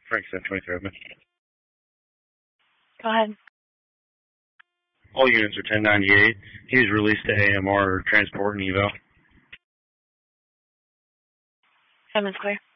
Frank 723 open. Go ahead. All units are 1098. He was released to AMR transport and eval. 7's clear.